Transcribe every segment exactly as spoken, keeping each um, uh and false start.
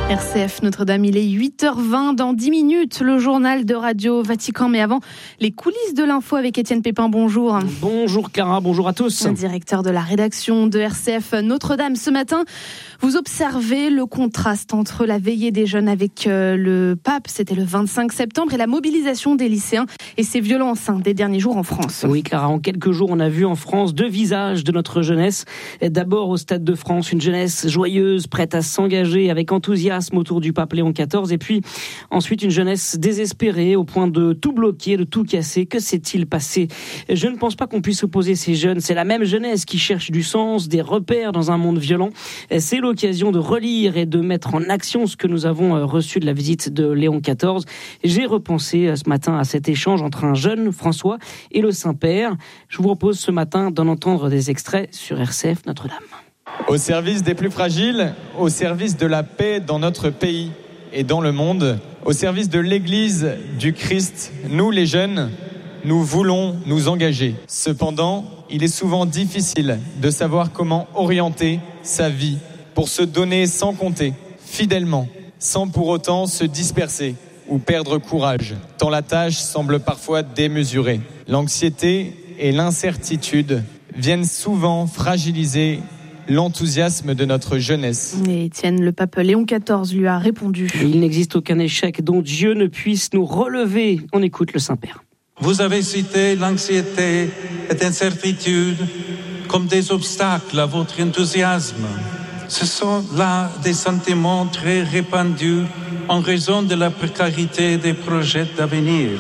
R C F Notre-Dame, il est huit heures vingt. Dans dix minutes, le journal de Radio Vatican. Mais avant, les coulisses de l'info avec Étienne Pépin. Bonjour. Bonjour Clara, bonjour à tous. Directeur de la rédaction de R C F Notre-Dame. Ce matin, vous observez le contraste entre la veillée des jeunes avec le pape, c'était le vingt-cinq septembre, et la mobilisation des lycéens et ces violences hein, des derniers jours en France. Oui Clara, en quelques jours, on a vu en France deux visages de notre jeunesse. D'abord au Stade de France, une jeunesse joyeuse, prête à s'engager avec enthousiasme autour du pape Léon quatorze, et puis ensuite une jeunesse désespérée au point de tout bloquer, de tout casser. Que s'est-il passé ? Je ne pense pas qu'on puisse opposer ces jeunes. C'est la même jeunesse qui cherche du sens, des repères dans un monde violent. C'est l'occasion de relire et de mettre en action ce que nous avons reçu de la visite de Léon quatorze. J'ai repensé ce matin à cet échange entre un jeune François et le Saint-Père. Je vous propose ce matin d'en entendre des extraits sur R C F Notre-Dame. Au service des plus fragiles, au service de la paix dans notre pays et dans le monde, au service de l'Église du Christ, nous les jeunes, nous voulons nous engager. Cependant, il est souvent difficile de savoir comment orienter sa vie pour se donner sans compter, fidèlement, sans pour autant se disperser ou perdre courage, tant la tâche semble parfois démesurée. L'anxiété et l'incertitude viennent souvent fragiliser l'enthousiasme de notre jeunesse. Et Étienne, le pape Léon quatorze lui a répondu. Il n'existe aucun échec dont Dieu ne puisse nous relever. On écoute le Saint-Père. Vous avez cité l'anxiété et l'incertitude comme des obstacles à votre enthousiasme. Ce sont là des sentiments très répandus en raison de la précarité des projets d'avenir,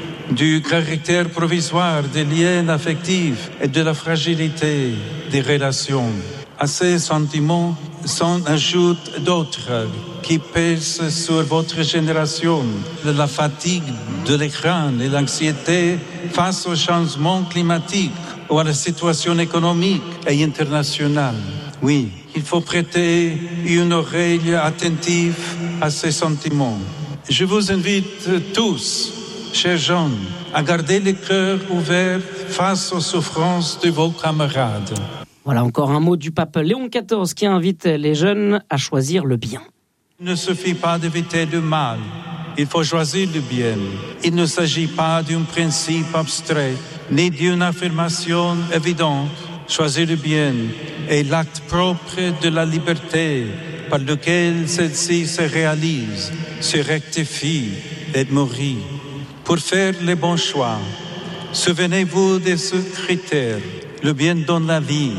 du caractère provisoire des liens affectifs et de la fragilité des relations. À ces sentiments s'en ajoutent d'autres qui pèsent sur votre génération, la fatigue de l'écran et l'anxiété face au changement climatique ou à la situation économique et internationale. Oui, il faut prêter une oreille attentive à ces sentiments. Je vous invite tous, chers jeunes, à garder le cœur ouvert face aux souffrances de vos camarades. Voilà encore un mot du pape Léon quatorze qui invite les jeunes à choisir le bien. Il ne suffit pas d'éviter le mal, il faut choisir le bien. Il ne s'agit pas d'un principe abstrait, ni d'une affirmation évidente. Choisir le bien est l'acte propre de la liberté par lequel celle-ci se réalise, se rectifie et mourit. Pour faire les bons choix, souvenez-vous de ce critère. Le bien donne la vie.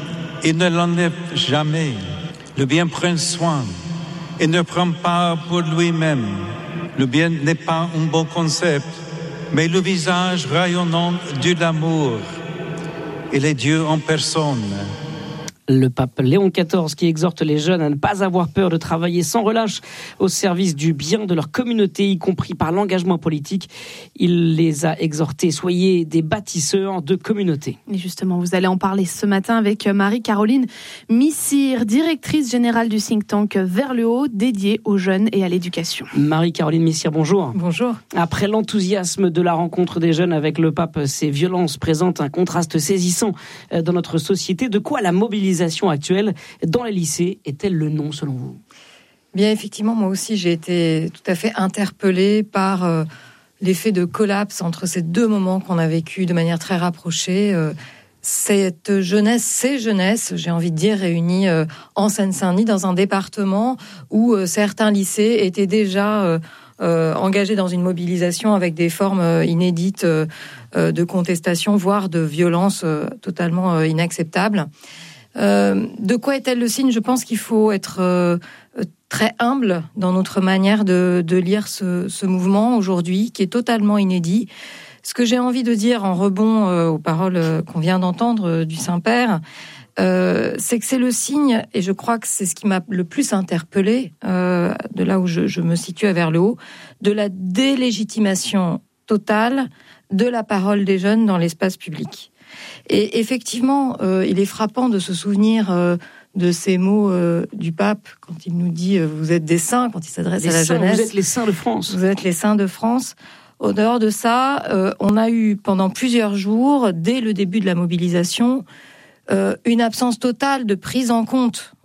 Il ne l'enlève jamais. Le bien prend soin. Il ne prend pas pour lui-même. Le bien n'est pas un bon concept, mais le visage rayonnant de l'amour. Il est Dieu en personne. Le pape Léon quatorze qui exhorte les jeunes à ne pas avoir peur de travailler sans relâche au service du bien de leur communauté, y compris par l'engagement politique. Il les a exhortés, soyez des bâtisseurs de communauté. Et justement, vous allez en parler ce matin avec Marie-Caroline Missire, directrice générale du think tank Vers le Haut, dédié aux jeunes et à l'éducation. Marie-Caroline Missire, bonjour. Bonjour. Après l'enthousiasme de la rencontre des jeunes avec le pape, ces violences présentent un contraste saisissant dans notre société. De quoi la mobilisation actuelle dans les lycées est-elle le nom selon vous ? Bien, effectivement, moi aussi j'ai été tout à fait interpellée par euh, l'effet de collapse entre ces deux moments qu'on a vécu de manière très rapprochée. Euh, cette jeunesse, ces jeunesses, j'ai envie de dire, réunies euh, en Seine-Saint-Denis dans un département où euh, certains lycées étaient déjà euh, euh, engagés dans une mobilisation avec des formes euh, inédites euh, euh, de contestation, voire de violence euh, totalement euh, inacceptables. Euh, de quoi est-elle le signe ? Je pense qu'il faut être euh, très humble dans notre manière de, de lire ce, ce mouvement aujourd'hui, qui est totalement inédit. Ce que j'ai envie de dire en rebond euh, aux paroles euh, qu'on vient d'entendre euh, du Saint-Père, euh, c'est que c'est le signe, et je crois que c'est ce qui m'a le plus interpellée, euh, de là où je, je me situe à Vers le Haut, de la délégitimation totale de la parole des jeunes dans l'espace public. Et effectivement, euh, il est frappant de se souvenir euh, de ces mots euh, du pape quand il nous dit euh, « vous êtes des saints » quand il s'adresse les à la saints, jeunesse. Vous êtes les saints de France. Vous êtes les saints de France. Au dehors de ça, euh, on a eu pendant plusieurs jours, dès le début de la mobilisation, euh, une absence totale de prise en compte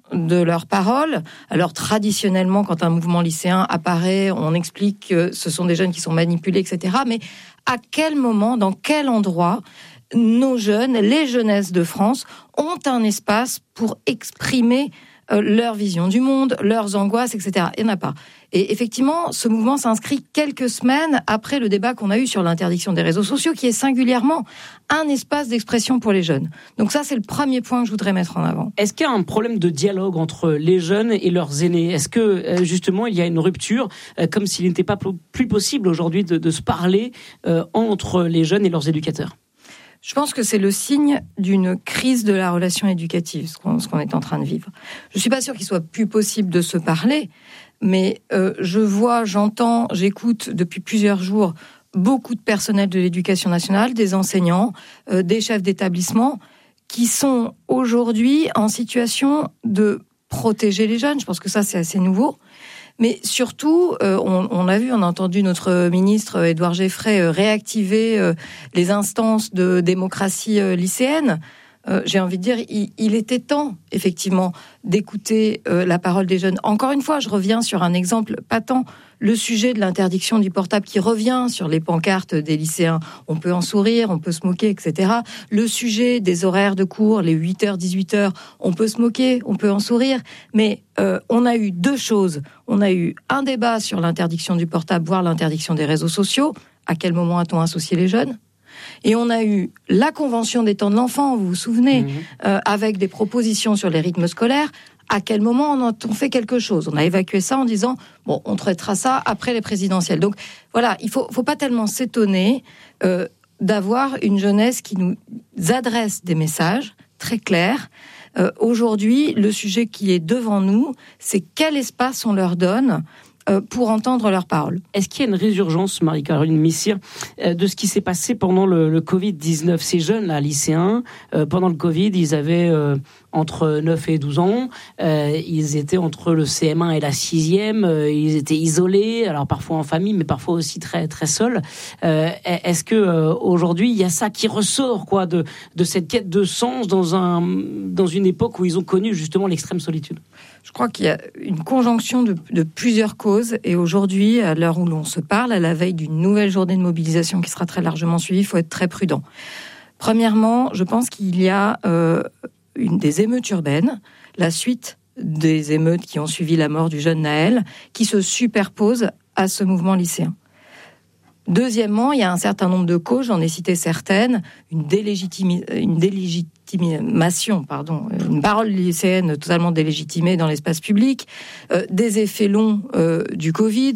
de leurs paroles. Alors traditionnellement, quand un mouvement lycéen apparaît, on explique que ce sont des jeunes qui sont manipulés, et cetera. Mais à quel moment, dans quel endroit, nos jeunes, les jeunesses de France, ont un espace pour exprimer euh, leur vision du monde, leurs angoisses, et cetera. Il n'y en a pas. Et effectivement, ce mouvement s'inscrit quelques semaines après le débat qu'on a eu sur l'interdiction des réseaux sociaux, qui est singulièrement un espace d'expression pour les jeunes. Donc ça, c'est le premier point que je voudrais mettre en avant. Est-ce qu'il y a un problème de dialogue entre les jeunes et leurs aînés ? Est-ce que, justement, il y a une rupture, comme s'il n'était pas plus possible aujourd'hui de, de se parler euh, entre les jeunes et leurs éducateurs ? Je pense que c'est le signe d'une crise de la relation éducative, ce qu'on, ce qu'on est en train de vivre. Je ne suis pas sûre qu'il soit plus possible de se parler, mais euh, je vois, j'entends, j'écoute depuis plusieurs jours beaucoup de personnel de l'éducation nationale, des enseignants, euh, des chefs d'établissement, qui sont aujourd'hui en situation de protéger les jeunes. Je pense que ça, c'est assez nouveau. Mais surtout, euh, on, on a vu, on a entendu notre ministre Édouard Geffray euh, réactiver euh, les instances de démocratie euh, lycéenne. Euh, j'ai envie de dire, il, il était temps, effectivement, d'écouter euh, la parole des jeunes. Encore une fois, je reviens sur un exemple patent, le sujet de l'interdiction du portable qui revient sur les pancartes des lycéens. On peut en sourire, on peut se moquer, et cetera. Le sujet des horaires de cours, les huit heures, dix-huit heures, on peut se moquer, on peut en sourire. Mais euh, on a eu deux choses. On a eu un débat sur l'interdiction du portable, voire l'interdiction des réseaux sociaux. À quel moment a-t-on associé les jeunes ? Et on a eu la Convention des temps de l'enfant, vous vous souvenez, mmh. euh, avec des propositions sur les rythmes scolaires. À quel moment on a-t-on fait quelque chose ? On a évacué ça en disant, bon, on traitera ça après les présidentielles. Donc voilà, il faut, faut pas tellement s'étonner euh, d'avoir une jeunesse qui nous adresse des messages très clairs. Euh, aujourd'hui, le sujet qui est devant nous, c'est quel espace on leur donne pour entendre leurs paroles. Est-ce qu'il y a une résurgence, Marie-Caroline Missire, de ce qui s'est passé pendant le, le covid dix-neuf ? Ces jeunes-là, lycéens, euh, pendant le Covid, ils avaient euh, entre neuf et douze ans, euh, ils étaient entre le C M un et la sixième, euh, ils étaient isolés, alors parfois en famille, mais parfois aussi très, très seuls. Euh, est-ce que euh, aujourd'hui, il y a ça qui ressort, quoi, de, de cette quête de sens dans, un, dans une époque où ils ont connu justement l'extrême solitude ? Je crois qu'il y a une conjonction de, de plusieurs causes. Et aujourd'hui, à l'heure où l'on se parle, à la veille d'une nouvelle journée de mobilisation qui sera très largement suivie, il faut être très prudent. Premièrement, je pense qu'il y a euh, une des émeutes urbaines, la suite des émeutes qui ont suivi la mort du jeune Naël, qui se superposent à ce mouvement lycéen. Deuxièmement, il y a un certain nombre de causes, j'en ai cité certaines, une, délégitimi- une délégitimation, pardon, une parole lycéenne totalement délégitimée dans l'espace public, euh, des effets longs euh, du Covid,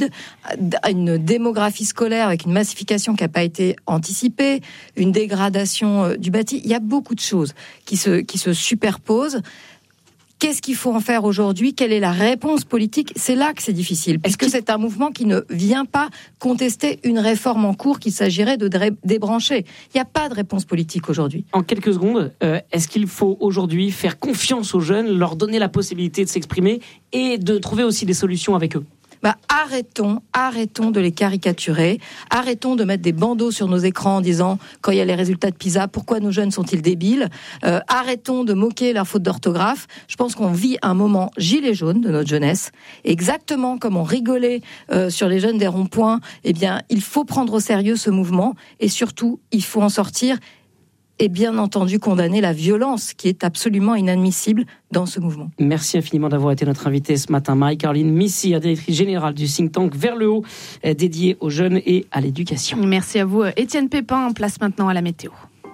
une démographie scolaire avec une massification qui n'a pas été anticipée, une dégradation euh, du bâti. Il y a beaucoup de choses qui se, qui se superposent. Qu'est-ce qu'il faut en faire aujourd'hui ? Quelle est la réponse politique ? C'est là que c'est difficile, puisque c'est un mouvement qui ne vient pas contester une réforme en cours qu'il s'agirait de débrancher. Il n'y a pas de réponse politique aujourd'hui. En quelques secondes, euh, est-ce qu'il faut aujourd'hui faire confiance aux jeunes, leur donner la possibilité de s'exprimer et de trouver aussi des solutions avec eux ? Bah, arrêtons, arrêtons de les caricaturer, arrêtons de mettre des bandeaux sur nos écrans en disant, quand il y a les résultats de PISA, pourquoi nos jeunes sont-ils débiles ? euh, Arrêtons de moquer leurs fautes d'orthographe. Je pense qu'on vit un moment gilet jaune de notre jeunesse. Exactement comme on rigolait euh, sur les jeunes des ronds-points, eh bien, il faut prendre au sérieux ce mouvement et surtout, il faut en sortir et bien entendu condamner la violence qui est absolument inadmissible dans ce mouvement. Merci infiniment d'avoir été notre invitée ce matin. Marie-Caroline Missire, directrice générale du think tank Vers le Haut, dédié aux jeunes et à l'éducation. Merci à vous. Étienne Pépin, place maintenant à la météo.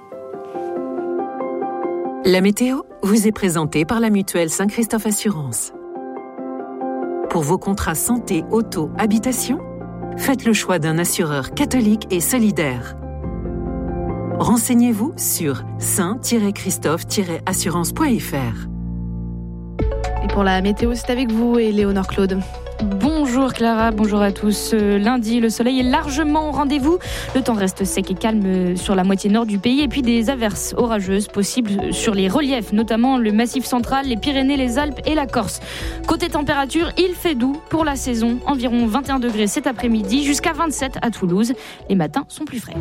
La météo vous est présentée par la mutuelle Saint-Christophe Assurance. Pour vos contrats santé, auto, habitation, faites le choix d'un assureur catholique et solidaire. Renseignez-vous sur saint christophe assurance point f r. Et pour la météo, c'est avec vous, Éléonore Claude. Bonjour Clara, bonjour à tous. Lundi, le soleil est largement au rendez-vous. Le temps reste sec et calme sur la moitié nord du pays et puis des averses orageuses possibles sur les reliefs, notamment le Massif central, les Pyrénées, les Alpes et la Corse. Côté température, il fait doux pour la saison, environ vingt et un degrés cet après-midi, jusqu'à vingt-sept à Toulouse. Les matins sont plus frais.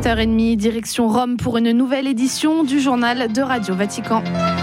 sept heures trente, direction Rome pour une nouvelle édition du journal de Radio Vatican.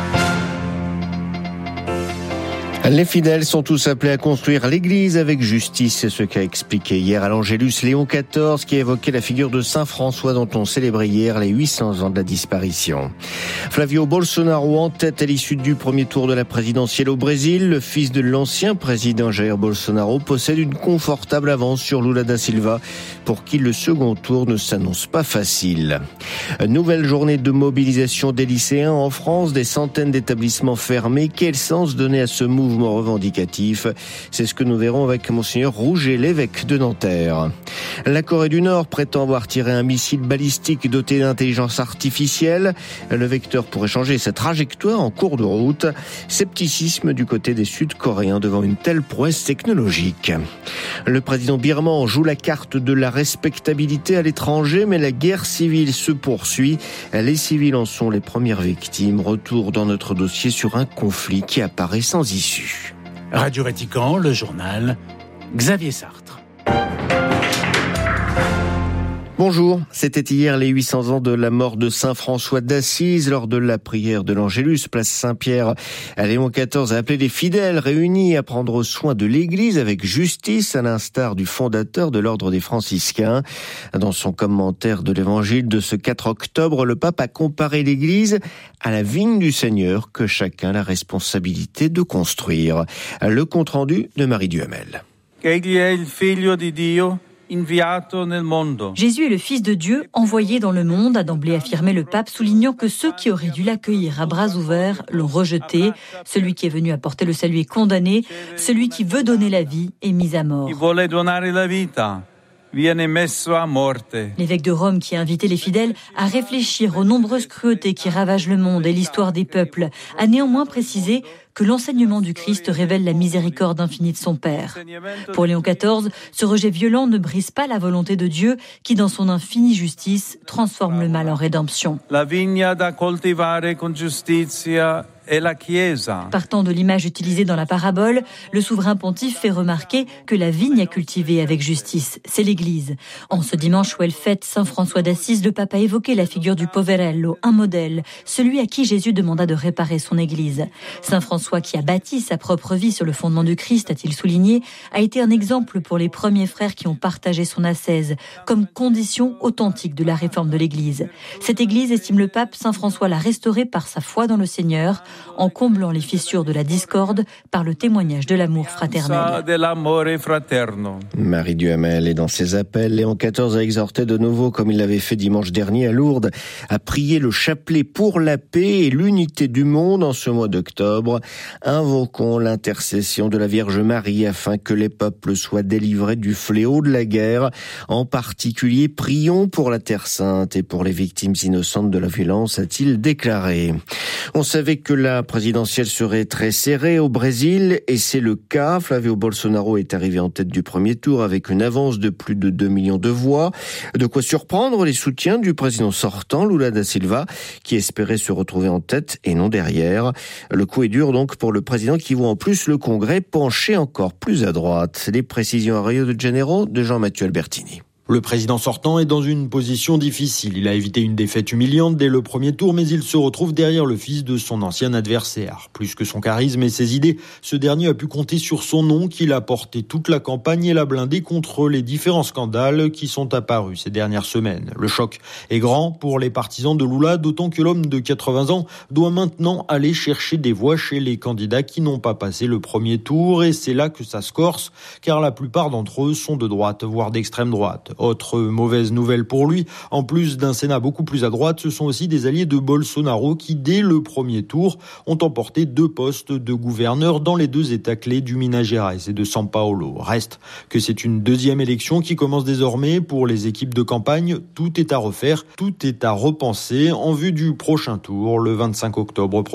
Les fidèles sont tous appelés à construire l'église avec justice. C'est ce qu'a expliqué hier à l'Angélus Léon quatorze, qui a évoqué la figure de Saint François dont on célébrait hier les huit cents ans de la disparition. Flavio Bolsonaro en tête à l'issue du premier tour de la présidentielle au Brésil. Le fils de l'ancien président Jair Bolsonaro possède une confortable avance sur Lula da Silva, pour qui le second tour ne s'annonce pas facile. Nouvelle journée de mobilisation des lycéens en France, des centaines d'établissements fermés. Quel sens donner à ce mouvement revendicatif? C'est ce que nous verrons avec Monseigneur Rouget, l'évêque de Nanterre. La Corée du Nord prétend avoir tiré un missile balistique doté d'intelligence artificielle. Le vecteur pourrait changer sa trajectoire en cours de route. Scepticisme du côté des Sud-Coréens devant une telle prouesse technologique. Le président birman joue la carte de la respectabilité à l'étranger, mais la guerre civile se poursuit. Les civils en sont les premières victimes. Retour dans notre dossier sur un conflit qui apparaît sans issue. Radio Vatican, le journal, Xavier Sartre. Bonjour, c'était hier les huit cents ans de la mort de Saint François d'Assise. Lors de la prière de l'Angélus, place Saint-Pierre, Léon quatorze a appelé les fidèles réunis à prendre soin de l'Église avec justice, à l'instar du fondateur de l'ordre des franciscains. Dans son commentaire de l'Évangile de ce quatre octobre, le pape a comparé l'Église à la vigne du Seigneur que chacun a la responsabilité de construire. Le compte-rendu de Marie Duhamel. Egli è il figlio di Dio. Jésus est le Fils de Dieu, envoyé dans le monde, a d'emblée affirmé le pape, soulignant que ceux qui auraient dû l'accueillir à bras ouverts l'ont rejeté. Celui qui est venu apporter le salut est condamné. Celui qui veut donner la vie est mis à mort. L'évêque de Rome, qui a invité les fidèles à réfléchir aux nombreuses cruautés qui ravagent le monde et l'histoire des peuples, a néanmoins précisé que l'enseignement du Christ révèle la miséricorde infinie de son Père. Pour Léon quatorze, ce rejet violent ne brise pas la volonté de Dieu qui, dans son infinie justice, transforme le mal en rédemption. La vigna da coltivare con giustizia est la Chiesa. Partant de l'image utilisée dans la parabole, le souverain pontife fait remarquer que la vigne à cultiver avec justice, c'est l'Église. En ce dimanche où elle fête Saint François d'Assise, le pape a évoqué la figure du poverello, un modèle, celui à qui Jésus demanda de réparer son Église. Saint François, qui a bâti sa propre vie sur le fondement du Christ, a-t-il souligné, a été un exemple pour les premiers frères qui ont partagé son ascèse, comme condition authentique de la réforme de l'Église. Cette Église, estime le pape, Saint François l'a restaurée par sa foi dans le Seigneur, en comblant les fissures de la discorde par le témoignage de l'amour fraternel. Marie Duhamel, et dans ses appels, Léon quatorze a exhorté de nouveau, comme il l'avait fait dimanche dernier à Lourdes, à prier le chapelet pour la paix et l'unité du monde en ce mois d'octobre. Invoquons l'intercession de la Vierge Marie afin que les peuples soient délivrés du fléau de la guerre. En particulier, prions pour la Terre Sainte et pour les victimes innocentes de la violence, a-t-il déclaré. On savait que la présidentielle serait très serrée au Brésil, et c'est le cas. Flavio Bolsonaro est arrivé en tête du premier tour avec une avance de plus de deux millions de voix. De quoi surprendre les soutiens du président sortant, Lula da Silva, qui espérait se retrouver en tête et non derrière. Le coup est dur donc pour le président qui voit en plus le Congrès pencher encore plus à droite. Les précisions à Rio de Janeiro de Jean-Mathieu Albertini. Le président sortant est dans une position difficile. Il a évité une défaite humiliante dès le premier tour, mais il se retrouve derrière le fils de son ancien adversaire. Plus que son charisme et ses idées, ce dernier a pu compter sur son nom qu'il a porté toute la campagne et l'a blindé contre les différents scandales qui sont apparus ces dernières semaines. Le choc est grand pour les partisans de Lula, d'autant que l'homme de quatre-vingts ans doit maintenant aller chercher des voix chez les candidats qui n'ont pas passé le premier tour, et c'est là que ça se corse, car la plupart d'entre eux sont de droite, voire d'extrême droite. Autre mauvaise nouvelle pour lui, en plus d'un Sénat beaucoup plus à droite, ce sont aussi des alliés de Bolsonaro qui, dès le premier tour, ont emporté deux postes de gouverneur dans les deux États clés du Minas Gerais et de São Paulo. Reste que c'est une deuxième élection qui commence désormais pour les équipes de campagne. Tout est à refaire, tout est à repenser en vue du prochain tour, le vingt-cinq octobre prochain.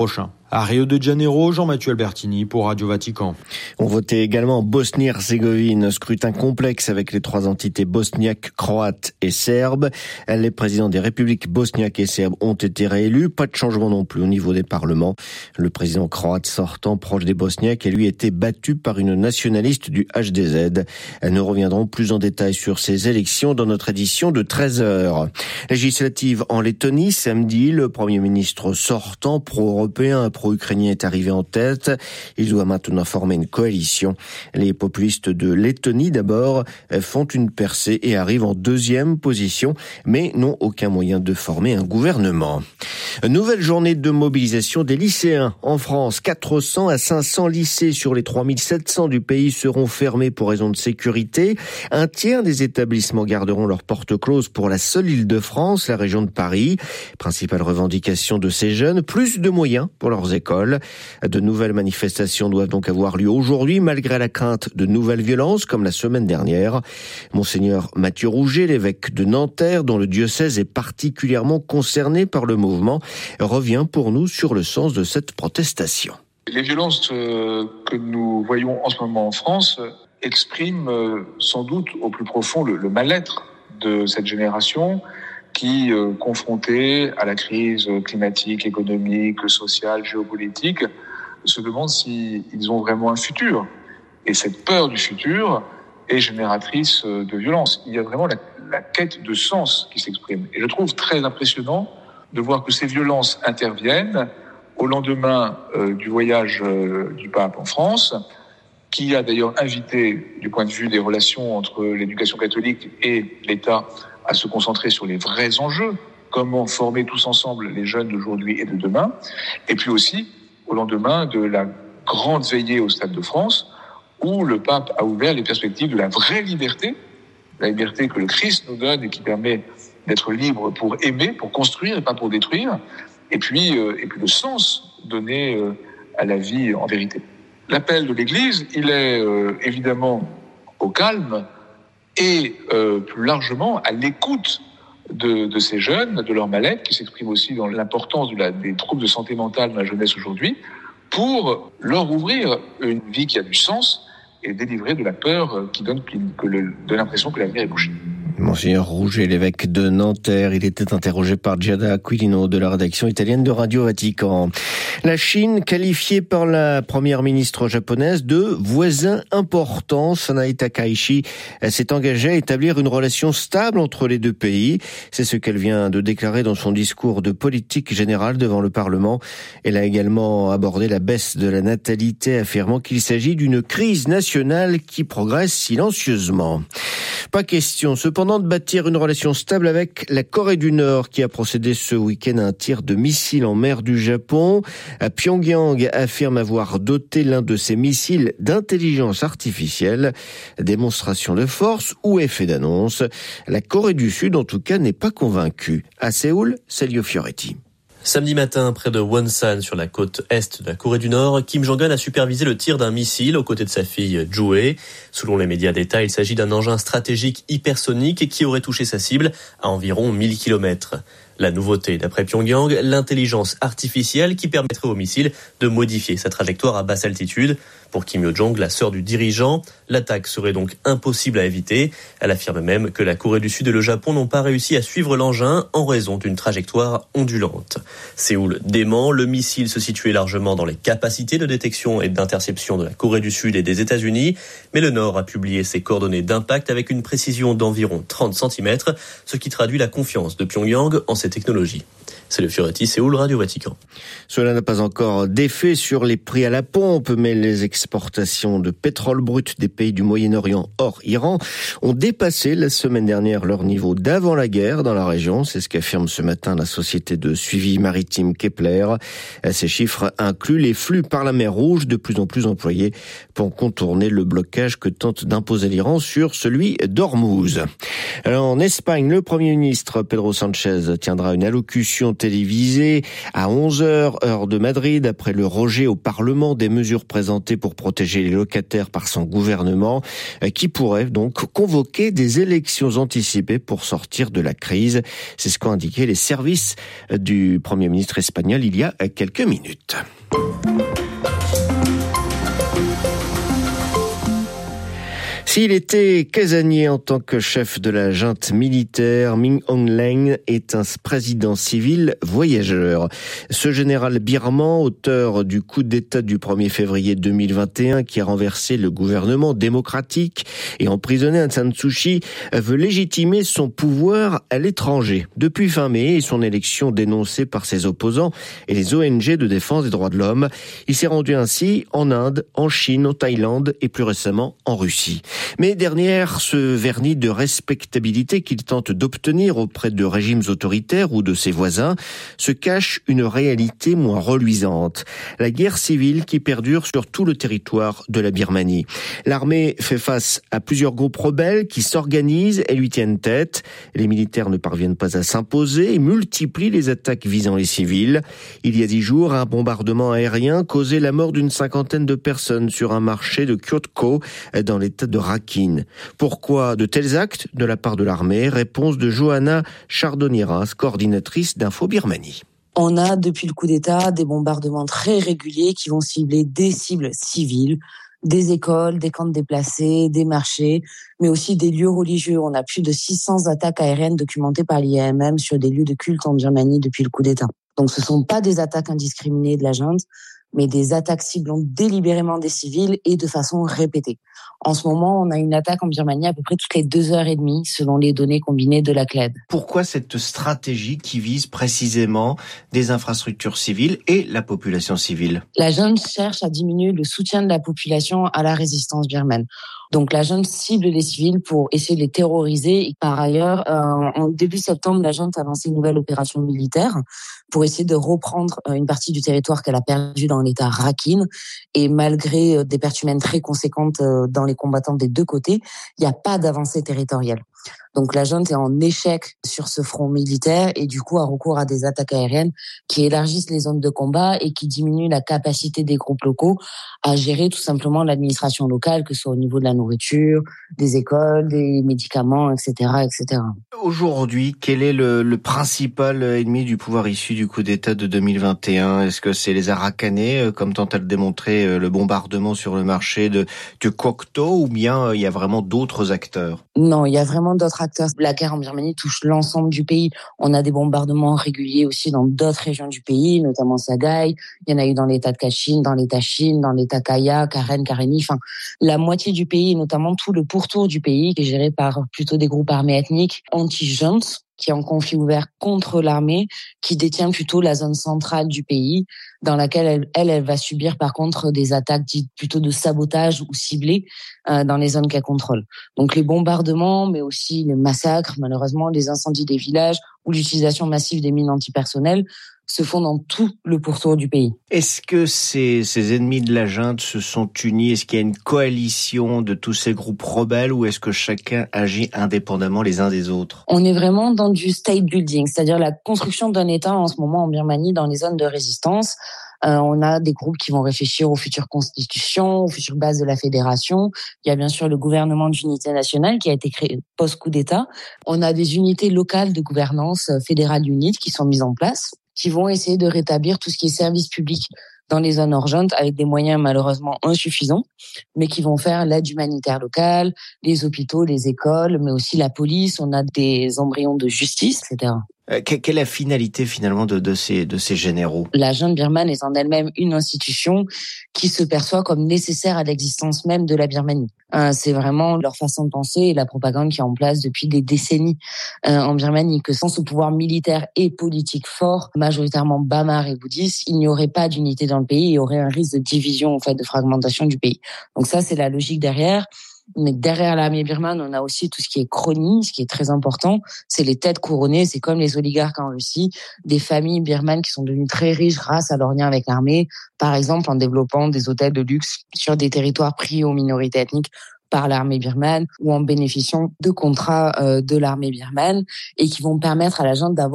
À Rio de Janeiro, Jean-Mathieu Albertini pour Radio Vatican. On votait également en Bosnie-Herzégovine, scrutin complexe avec les trois entités bosniaques, croates et serbes. Les présidents des républiques bosniaques et serbes ont été réélus. Pas de changement non plus au niveau des parlements. Le président croate sortant, proche des bosniaques, a lui été battu par une nationaliste du H D Z. Nous reviendrons plus en détail sur ces élections dans notre édition de treize heures. Législative en Lettonie, samedi, le Premier ministre sortant, pro-européen, pro-ukrainien est arrivé en tête. Il doit maintenant former une coalition. Les populistes de Lettonie, d'abord, font une percée et arrivent en deuxième position, mais n'ont aucun moyen de former un gouvernement. Nouvelle journée de mobilisation des lycéens en France. quatre cents à cinq cents lycées sur les trois mille sept cents du pays seront fermés pour raison de sécurité. Un tiers des établissements garderont leurs portes closes pour la seule Île-de-France, la région de Paris. Principale revendication de ces jeunes, plus de moyens pour leurs écoles. De nouvelles manifestations doivent donc avoir lieu aujourd'hui, malgré la crainte de nouvelles violences, comme la semaine dernière. Monseigneur Mathieu Rouget, l'évêque de Nanterre, dont le diocèse est particulièrement concerné par le mouvement, revient pour nous sur le sens de cette protestation. Les violences que nous voyons en ce moment en France expriment sans doute au plus profond le, le mal-être de cette génération qui, euh, confrontée à la crise climatique, économique, sociale, géopolitique, se demande s'ils ont vraiment un futur. Et cette peur du futur est génératrice de violence. Il y a vraiment la, la quête de sens qui s'exprime. Et je trouve très impressionnant de voir que ces violences interviennent au lendemain euh, du voyage euh, du pape en France, qui a d'ailleurs invité, du point de vue des relations entre l'éducation catholique et l'État, à se concentrer sur les vrais enjeux, comment former tous ensemble les jeunes d'aujourd'hui et de demain, et puis aussi au lendemain de la grande veillée au Stade de France, où le pape a ouvert les perspectives de la vraie liberté, la liberté que le Christ nous donne et qui permet d'être libre pour aimer, pour construire et pas pour détruire, et puis, euh, et puis le sens donné euh, à la vie en vérité. L'appel de l'Église, il est euh, évidemment au calme et euh, plus largement à l'écoute de, de ces jeunes, de leur mal-être, qui s'exprime aussi dans l'importance de la, des troubles de santé mentale de la jeunesse aujourd'hui, pour leur ouvrir une vie qui a du sens et délivrer de la peur qui donne que le, de l'impression que l'avenir est bouché. Monseigneur Rouget, l'évêque de Nanterre, il était interrogé par Giada Aquilino de la rédaction italienne de Radio Vatican. La Chine, qualifiée par la première ministre japonaise de voisin important, Sanae Takaichi, s'est engagée à établir une relation stable entre les deux pays. C'est ce qu'elle vient de déclarer dans son discours de politique générale devant le Parlement. Elle a également abordé la baisse de la natalité, affirmant qu'il s'agit d'une crise nationale qui progresse silencieusement. Pas question, cependant, de bâtir une relation stable avec la Corée du Nord, qui a procédé ce week-end à un tir de missile en mer du Japon. Pyongyang affirme avoir doté l'un de ses missiles d'intelligence artificielle. Démonstration de force ou effet d'annonce? La Corée du Sud, en tout cas, n'est pas convaincue. À Séoul, Celio Fioretti. Samedi matin, près de Wonsan, sur la côte est de la Corée du Nord, Kim Jong-un a supervisé le tir d'un missile aux côtés de sa fille Joo-hae. Selon les médias d'État, il s'agit d'un engin stratégique hypersonique qui aurait touché sa cible à environ mille kilomètres. La nouveauté, d'après Pyongyang, l'intelligence artificielle qui permettrait au missile de modifier sa trajectoire à basse altitude. Pour Kim Yo-jong, la sœur du dirigeant, l'attaque serait donc impossible à éviter. Elle affirme même que la Corée du Sud et le Japon n'ont pas réussi à suivre l'engin en raison d'une trajectoire ondulante. Séoul dément, le missile se situait largement dans les capacités de détection et d'interception de la Corée du Sud et des États-Unis, mais le Nord a publié ses coordonnées d'impact avec une précision d'environ trente centimètres, ce qui traduit la confiance de Pyongyang en ces technologies. C'est le Fioretti, Séoul, Radio Vatican. Cela n'a pas encore d'effet sur les prix à la pompe, mais les exportations de pétrole brut des pays du Moyen-Orient hors Iran ont dépassé la semaine dernière leur niveau d'avant la guerre dans la région. C'est ce qu'affirme ce matin la société de suivi maritime Kepler. Ces chiffres incluent les flux par la mer Rouge, de plus en plus employés pour contourner le blocage que tente d'imposer l'Iran sur celui d'Ormuz. Alors, en Espagne, le Premier ministre Pedro Sánchez tiendra tiendra une allocution télévisée à onze heures, heure de Madrid, après le rejet au Parlement des mesures présentées pour protéger les locataires par son gouvernement, qui pourrait donc convoquer des élections anticipées pour sortir de la crise. C'est ce qu'ont indiqué les services du Premier ministre espagnol il y a quelques minutes. S'il était casanier en tant que chef de la junte militaire, Min Aung Hlaing est un président civil voyageur. Ce général birman, auteur du coup d'État du premier février deux mille vingt et un qui a renversé le gouvernement démocratique et emprisonné Aung San Suu Kyi, veut légitimer son pouvoir à l'étranger. Depuis fin mai et son élection dénoncée par ses opposants et les O N G de défense des droits de l'homme, il s'est rendu ainsi en Inde, en Chine, en Thaïlande et plus récemment en Russie. Mais derrière ce vernis de respectabilité qu'il tente d'obtenir auprès de régimes autoritaires ou de ses voisins, se cache une réalité moins reluisante. La guerre civile qui perdure sur tout le territoire de la Birmanie. L'armée fait face à plusieurs groupes rebelles qui s'organisent et lui tiennent tête. Les militaires ne parviennent pas à s'imposer et multiplient les attaques visant les civils. Il y a dix jours, un bombardement aérien causait la mort d'une cinquantaine de personnes sur un marché de Kyotko dans l'état de Rakhine. Pourquoi de tels actes de la part de l'armée? Réponse de Johanna Chardoniras, coordinatrice d'Info Birmanie. On a, depuis le coup d'État, des bombardements très réguliers qui vont cibler des cibles civiles, des écoles, des camps de déplacés, des marchés, mais aussi des lieux religieux. On a plus de six cents attaques aériennes documentées par l'I A M M sur des lieux de culte en Birmanie depuis le coup d'État. Donc ce ne sont pas des attaques indiscriminées de la junte, mais des attaques ciblant délibérément des civils et de façon répétée. En ce moment, on a une attaque en Birmanie à peu près toutes les deux heures et demie, selon les données combinées de la C L E D. Pourquoi cette stratégie qui vise précisément des infrastructures civiles et la population civile? La junte cherche à diminuer le soutien de la population à la résistance birmane. Donc la junte cible les civils pour essayer de les terroriser. Et par ailleurs, euh, en début septembre, la junte a lancé une nouvelle opération militaire pour essayer de reprendre une partie du territoire qu'elle a perdu dans l'état Rakhine. Et malgré des pertes humaines très conséquentes dans les combattants des deux côtés, il n'y a pas d'avancée territoriale. Donc la junte est en échec sur ce front militaire et du coup a recours à des attaques aériennes qui élargissent les zones de combat et qui diminuent la capacité des groupes locaux à gérer tout simplement l'administration locale, que ce soit au niveau de la nourriture, des écoles, des médicaments, et cetera, et cetera. Aujourd'hui, quel est le, le principal ennemi du pouvoir issu du coup d'État de deux mille vingt et un? Est-ce que c'est les Arakanais, comme tente à le démontrer le bombardement sur le marché de, de Kokto, ou bien il y a vraiment d'autres acteurs? Non, il y a vraiment d'autres acteurs. La guerre en Birmanie touche l'ensemble du pays. On a des bombardements réguliers aussi dans d'autres régions du pays, notamment Sagaï. Il y en a eu dans l'état de Kachin, dans l'état Chine, dans l'état Kaya, Karen, Karenni. Enfin, la moitié du pays, notamment tout le pourtour du pays, qui est géré par plutôt des groupes armés ethniques anti-juntes, qui est en conflit ouvert contre l'armée, qui détient plutôt la zone centrale du pays, dans laquelle elle, elle, elle va subir par contre des attaques dites plutôt de sabotage ou ciblées euh, dans les zones qu'elle contrôle. Donc les bombardements, mais aussi les massacres, malheureusement, les incendies des villages ou l'utilisation massive des mines antipersonnelles se font dans tout le pourtour du pays. Est-ce que ces, ces ennemis de la junte se sont unis? Est-ce qu'il y a une coalition de tous ces groupes rebelles ou est-ce que chacun agit indépendamment les uns des autres? On est vraiment dans du state building, c'est-à-dire la construction d'un État en ce moment en Birmanie dans les zones de résistance. Euh, on a des groupes qui vont réfléchir aux futures constitutions, aux futures bases de la fédération. Il y a bien sûr le gouvernement d'unité nationale qui a été créé post-coup d'État. On a des unités locales de gouvernance fédérale unique qui sont mises en place, qui vont essayer de rétablir tout ce qui est service public dans les zones hors junte avec des moyens malheureusement insuffisants, mais qui vont faire l'aide humanitaire locale, les hôpitaux, les écoles, mais aussi la police. On a des embryons de justice, et cetera. Quelle est la finalité finalement de, de, ces, de ces généraux? La junte birmane est en elle-même une institution qui se perçoit comme nécessaire à l'existence même de la Birmanie. Euh, c'est vraiment leur façon de penser et la propagande qui est en place depuis des décennies euh, en Birmanie, que sans ce pouvoir militaire et politique fort, majoritairement bamar et bouddhiste, il n'y aurait pas d'unité dans le pays, il y aurait un risque de division, en fait, de fragmentation du pays. Donc ça, c'est la logique derrière. Mais derrière l'armée birmane, on a aussi tout ce qui est chronie, ce qui est très important. C'est les têtes couronnées, c'est comme les oligarques en Russie, des familles birmanes qui sont devenues très riches grâce à leur lien avec l'armée, par exemple en développant des hôtels de luxe sur des territoires pris aux minorités ethniques par l'armée birmane ou en bénéficiant de contrats euh, de l'armée birmane et qui vont permettre à la junte d'avoir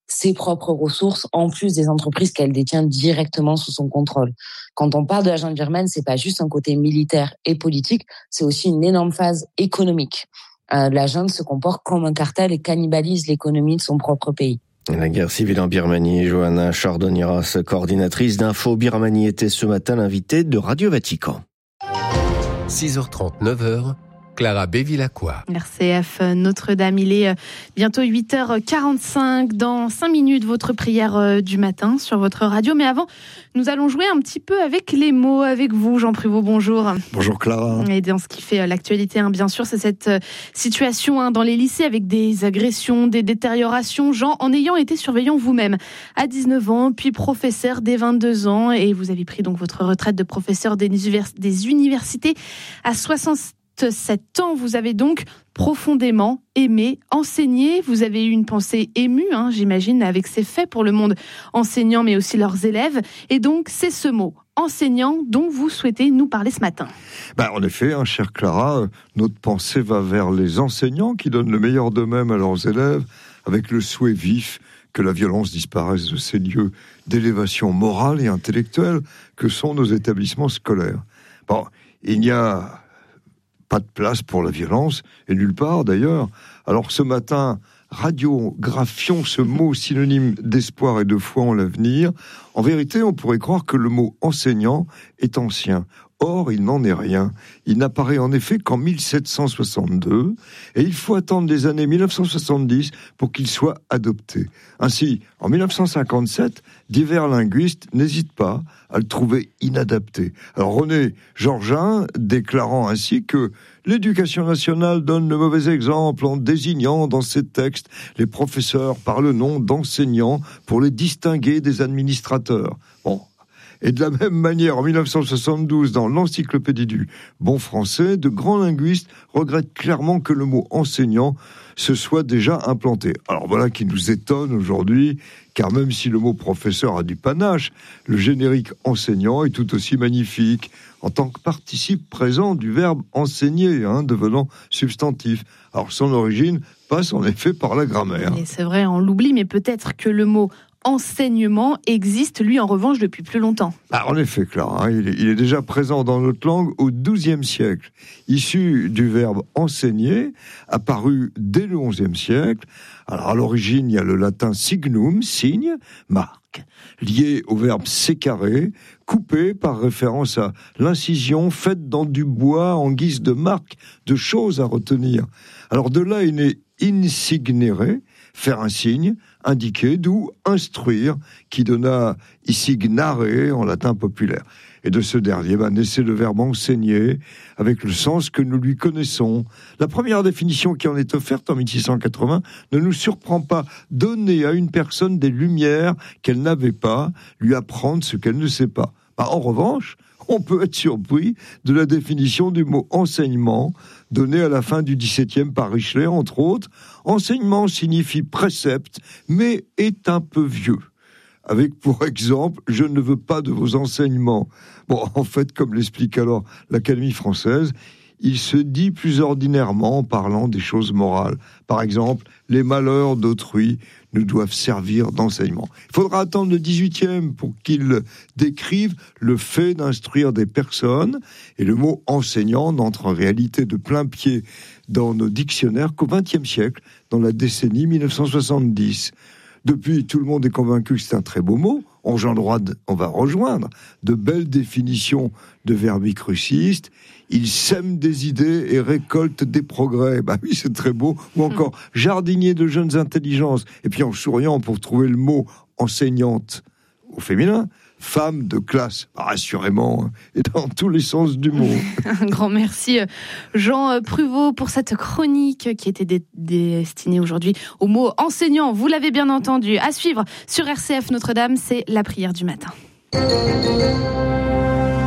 ses propres ressources en plus des entreprises qu'elle détient directement sous son contrôle. Quand on parle de la junte birmane, c'est pas juste un côté militaire et politique, c'est aussi une énorme phase économique. Euh, la junte se comporte comme un cartel et cannibalise l'économie de son propre pays. La guerre civile en Birmanie, Johanna Chardoniras, coordinatrice d'Info Birmanie, était ce matin l'invitée de Radio Vatican. six heures trente, neuf heures, Clara Bévilacqua. R C F Notre-Dame, il est bientôt huit heures quarante-cinq. Dans cinq minutes, votre prière du matin sur votre radio. Mais avant, nous allons jouer un petit peu avec les mots avec vous, Jean Prévost. Bonjour. Bonjour Clara. Et dans ce qui fait l'actualité, hein, bien sûr, c'est cette situation hein, dans les lycées avec des agressions, des détériorations. Jean, en ayant été surveillant vous-même à dix-neuf ans, puis professeur dès vingt-deux ans, et vous avez pris donc votre retraite de professeur des, univers- des universités à soixante-sept ans. Vous avez donc profondément aimé enseigner. Vous avez eu une pensée émue, hein, j'imagine, avec ces faits pour le monde enseignant, mais aussi leurs élèves. Et donc, c'est ce mot, enseignant, dont vous souhaitez nous parler ce matin. Ben, en effet, hein, chère Clara, notre pensée va vers les enseignants qui donnent le meilleur d'eux-mêmes à leurs élèves, avec le souhait vif que la violence disparaisse de ces lieux d'élévation morale et intellectuelle que sont nos établissements scolaires. Bon, il n'y a pas de place pour la violence, et nulle part d'ailleurs. Alors ce matin, radiographions ce mot synonyme d'espoir et de foi en l'avenir. En vérité, on pourrait croire que le mot enseignant est ancien. Or, il n'en est rien. Il n'apparaît en effet qu'en mille sept cent soixante-deux, et il faut attendre les années mille neuf cent soixante-dix pour qu'il soit adopté. Ainsi, en mille neuf cent cinquante-sept, divers linguistes n'hésitent pas à le trouver inadapté. Alors René Georgin déclarant ainsi que l'éducation nationale donne le mauvais exemple en désignant dans ses textes les professeurs par le nom d'enseignants pour les distinguer des administrateurs. Bon. Et de la même manière, en mille neuf cent soixante-douze, dans l'encyclopédie du bon français, de grands linguistes regrettent clairement que le mot enseignant se soit déjà implanté. Alors voilà qui nous étonne aujourd'hui, car même si le mot professeur a du panache, le générique enseignant est tout aussi magnifique, en tant que participe présent du verbe enseigner, hein, devenant substantif. Alors son origine passe en effet par la grammaire. Et c'est vrai, on l'oublie, mais peut-être que le mot enseignement existe, lui, en revanche, depuis plus longtemps. Ah, en effet, Clara, hein, il, est, il est déjà présent dans notre langue au douzième siècle. Issu du verbe enseigner, apparu dès le onzième siècle. Alors, à l'origine, il y a le latin signum, signe, marque, lié au verbe sécarer, coupé par référence à l'incision faite dans du bois en guise de marque, de choses à retenir. Alors, de là est né insignere, faire un signe, indiquer, d'où instruire, qui donna issignare en latin populaire. Et de ce dernier va naître le verbe enseigner, avec le sens que nous lui connaissons. La première définition qui en est offerte en mille six cent quatre-vingts ne nous surprend pas. Donner à une personne des lumières qu'elle n'avait pas, lui apprendre ce qu'elle ne sait pas. Bah, en revanche, on peut être surpris de la définition du mot enseignement, donné à la fin du dix-septième par Richelet, entre autres. Enseignement signifie précepte, mais est un peu vieux. Avec pour exemple, je ne veux pas de vos enseignements. Bon, en fait, comme l'explique alors l'Académie française, il se dit plus ordinairement en parlant des choses morales. Par exemple, les malheurs d'autrui nous doivent servir d'enseignement. Il faudra attendre le dix-huitième pour qu'il décrive le fait d'instruire des personnes, et le mot enseignant n'entre en réalité de plein pied dans nos dictionnaires qu'au vingtième siècle, dans la décennie mille neuf cent soixante-dix. Depuis, tout le monde est convaincu que c'est un très beau mot. On, on va rejoindre de belles définitions de verbicrucistes. Il sème des idées et récolte des progrès. Bah oui, c'est très beau. Ou encore, jardinier de jeunes intelligences. Et puis en souriant pour trouver le mot enseignante au féminin, femme de classe, bah, assurément, et dans tous les sens du mot. Un grand merci, Jean Prévost, pour cette chronique qui était dé- destinée aujourd'hui au mot enseignant. Vous l'avez bien entendu. À suivre sur R C F Notre-Dame, c'est la prière du matin.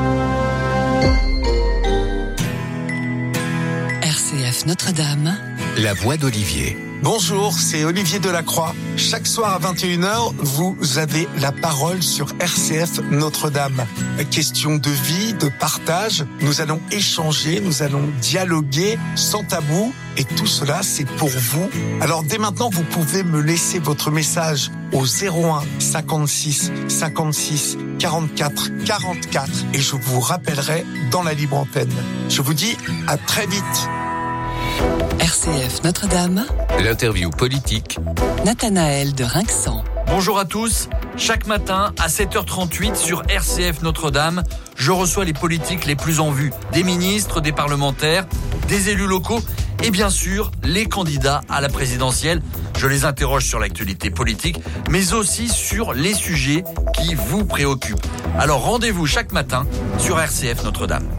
R C F Notre-Dame, La voix d'Olivier. Bonjour, c'est Olivier Delacroix. Chaque soir à vingt et une heures, vous avez la parole sur R C F Notre-Dame. Question de vie, de partage, nous allons échanger, nous allons dialoguer sans tabou. Et tout cela, c'est pour vous. Alors dès maintenant, vous pouvez me laisser votre message au zéro un cinquante-six cinquante-six quarante-quatre quarante-quatre et je vous rappellerai dans la libre antenne. Je vous dis à très vite. R C F Notre-Dame. L'interview politique. Nathanaël de Rinxan. Bonjour à tous. Chaque matin à sept heures trente-huit sur R C F Notre-Dame, je reçois les politiques les plus en vue. Des ministres, des parlementaires, des élus locaux et bien sûr les candidats à la présidentielle. Je les interroge sur l'actualité politique, mais aussi sur les sujets qui vous préoccupent. Alors rendez-vous chaque matin sur R C F Notre-Dame.